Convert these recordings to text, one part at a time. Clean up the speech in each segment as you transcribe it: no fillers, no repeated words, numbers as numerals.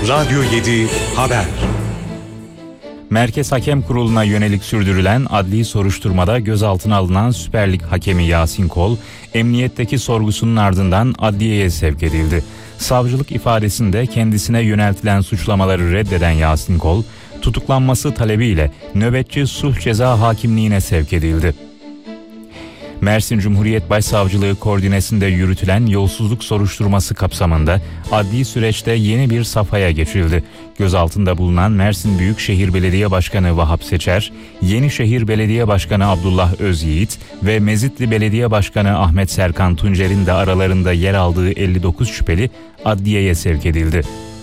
Radyo 7 Haber. Merkez Hakem Kurulu'na yönelik sürdürülen adli soruşturmada gözaltına alınan Süper Lig hakemi Yasin Kol, emniyetteki sorgusunun ardından adliyeye sevk edildi. Savcılık ifadesinde kendisine yöneltilen suçlamaları reddeden Yasin Kol, tutuklanması talebiyle nöbetçi sulh ceza hakimliğine sevk edildi. Mersin Cumhuriyet Başsavcılığı koordinesinde yürütülen yolsuzluk soruşturması kapsamında adli süreçte yeni bir safhaya geçildi. Gözaltında bulunan Mersin Büyükşehir Belediye Başkanı Vahap Seçer, Yenişehir Belediye Başkanı Abdullah Özyiğit ve Mezitli Belediye Başkanı Ahmet Serkan Tuncer'in de aralarında yer aldığı 59 şüpheli adliyeye sevk edildi.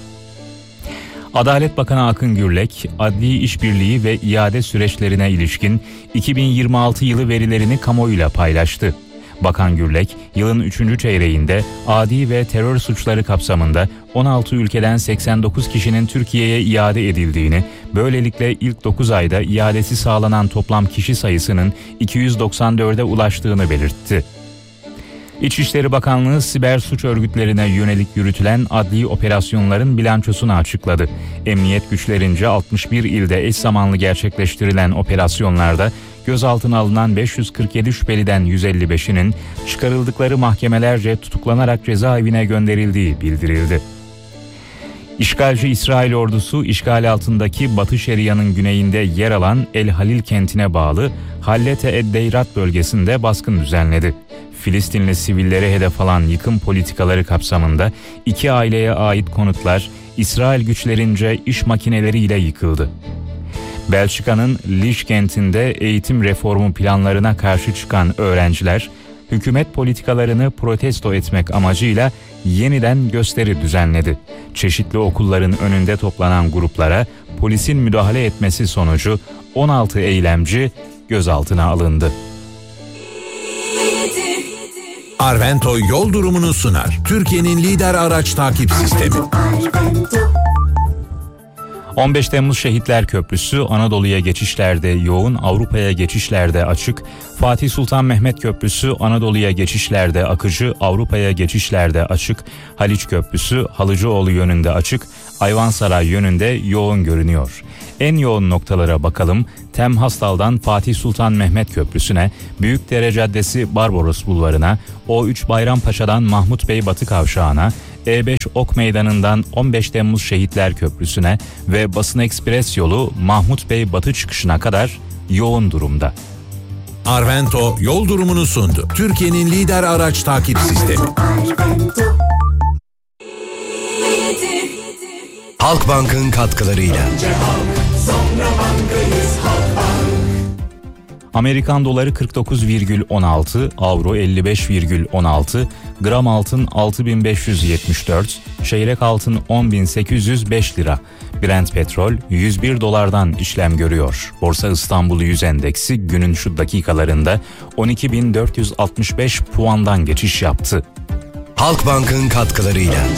Adalet Bakanı Akın Gürlek, adli işbirliği ve iade süreçlerine ilişkin 2026 yılı verilerini kamuoyuyla paylaştı. Bakan Gürlek, yılın 3. çeyreğinde adi ve terör suçları kapsamında 16 ülkeden 89 kişinin Türkiye'ye iade edildiğini, böylelikle ilk 9 ayda iadesi sağlanan toplam kişi sayısının 294'e ulaştığını belirtti. İçişleri Bakanlığı siber suç örgütlerine yönelik yürütülen adli operasyonların bilançosunu açıkladı. Emniyet güçlerince 61 ilde eş zamanlı gerçekleştirilen operasyonlarda gözaltına alınan 547 şüpheliden 155'inin çıkarıldıkları mahkemelerce tutuklanarak cezaevine gönderildiği bildirildi. İşgalci İsrail ordusu işgal altındaki Batı Şeria'nın güneyinde yer alan El Halil kentine bağlı Hallete Eddeyrat bölgesinde baskın düzenledi. Filistinli sivillere hedef alan yıkım politikaları kapsamında 2 aileye ait konutlar İsrail güçlerince iş makineleriyle yıkıldı. Belçika'nın Liege kentinde eğitim reformu planlarına karşı çıkan öğrenciler, hükümet politikalarını protesto etmek amacıyla yeniden gösteri düzenledi. Çeşitli okulların önünde toplanan gruplara polisin müdahale etmesi sonucu 16 eylemci gözaltına alındı. Arvento yol durumunu sunar. Türkiye'nin lider araç takip sistemi. 15 Temmuz Şehitler Köprüsü Anadolu'ya geçişlerde yoğun, Avrupa'ya geçişlerde açık. Fatih Sultan Mehmet Köprüsü Anadolu'ya geçişlerde akıcı, Avrupa'ya geçişlerde açık. Haliç Köprüsü Halıcıoğlu yönünde açık, Ayvansaray yönünde yoğun görünüyor. En yoğun noktalara bakalım. Tem Hastal'dan Fatih Sultan Mehmet Köprüsü'ne, Büyükdere Caddesi Barbaros Bulvarı'na, O3 Bayrampaşa'dan Mahmut Bey Batı Kavşağı'na, E5 Ok Meydanı'ndan 15 Temmuz Şehitler Köprüsü'ne ve Basın Ekspres yolu Mahmut Bey Batı çıkışına kadar yoğun durumda. Arvento yol durumunu sundu. Türkiye'nin lider araç takip sistemi. Halkbank'ın katkılarıyla. Amerikan doları 49,16, avro 55,16, gram altın 6574, çeyrek altın 10.805 lira. Brent petrol 101 dolardan işlem görüyor. Borsa İstanbul 100 endeksi günün şu dakikalarında 12.465 puandan geçiş yaptı. Halkbank'ın katkılarıyla.